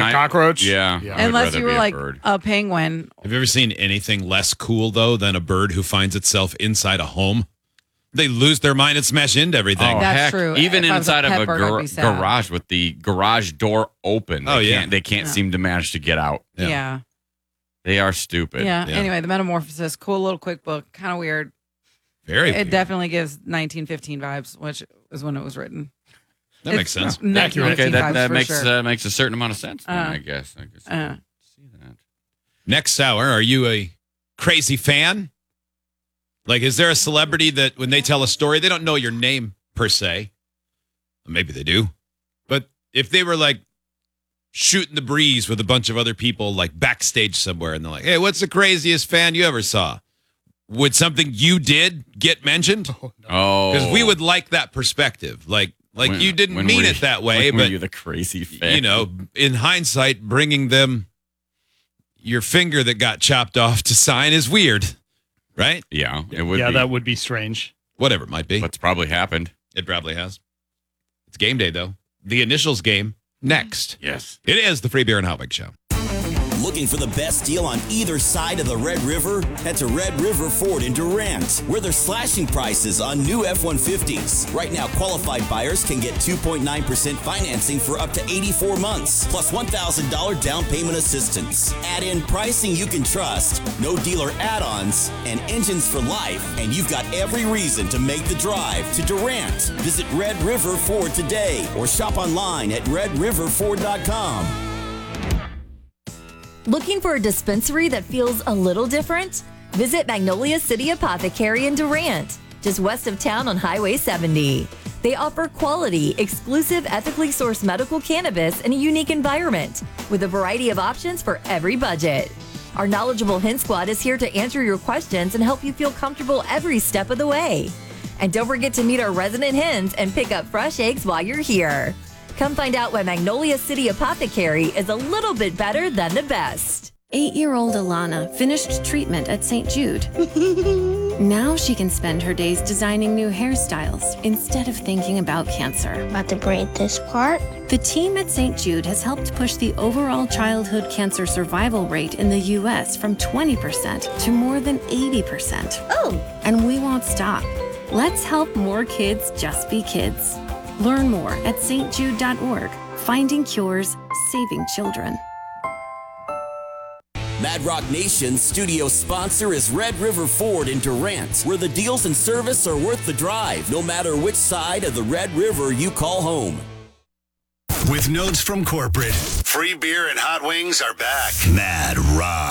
cockroach? Yeah. Yeah. I would Unless rather you be were a like bird. a penguin. Have you ever seen anything less cool, though, than a bird who finds itself inside a home? They lose their mind and smash into everything. Oh, That's heck. true. Even If I was a inside of pet a bird, I'd be sad. garage with the garage door open. They can't seem to manage to get out. Yeah. They are stupid. Yeah. Anyway, the Metamorphosis, cool little quick book, kind of weird. Very It weird. definitely gives 1915 vibes, which is when it was written. That makes sense. Accurate. Okay, 1915 that vibes for makes sure. makes a certain amount of sense. Then, I guess. I can see that. Next hour, are you a crazy fan? Like, is there a celebrity that when they tell a story, they don't know your name per se? Maybe they do. But if they were like shooting the breeze with a bunch of other people, like backstage somewhere, and they're like, hey, what's the craziest fan you ever saw? Would something you did get mentioned? Oh, Because we would like that perspective. Like you didn't when mean were it that way, when were but you the crazy fan? you know, in hindsight, bringing them your finger that got chopped off to sign is weird, right? Yeah, it would. Yeah, be. that would be strange. Whatever it might be. What's probably happened? It probably has. It's game day, though. The initials game next. Yes. It is the Free Beer and Hot Wing Show. Looking for the best deal on either side of the Red River? Head to Red River Ford in Durant, where they're slashing prices on new F-150s. Right now, qualified buyers can get 2.9% financing for up to 84 months, plus $1,000 down payment assistance. Add in pricing you can trust, no dealer add-ons, and engines for life, and you've got every reason to make the drive to Durant. Visit Red River Ford today or shop online at redriverford.com. Looking for a dispensary that feels a little different? Visit Magnolia City Apothecary in Durant, just west of town on Highway 70. They offer quality, exclusive, ethically sourced medical cannabis in a unique environment with a variety of options for every budget. Our knowledgeable Hen Squad is here to answer your questions and help you feel comfortable every step of the way. And don't forget to meet our resident hens and pick up fresh eggs while you're here. Come find out why Magnolia City Apothecary is a little bit better than the best. 8-year-old Alana finished treatment at St. Jude. Now she can spend her days designing new hairstyles instead of thinking about cancer. About to braid this part. The team at St. Jude has helped push the overall childhood cancer survival rate in the U.S. from 20% to more than 80%. Oh! And we won't stop. Let's help more kids just be kids. Learn more at stjude.org. Finding cures, saving children. Mad Rock Nation's studio sponsor is Red River Ford in Durant, where the deals and service are worth the drive, no matter which side of the Red River you call home. With notes from corporate, Free Beer and Hot Wings are back. Mad Rock.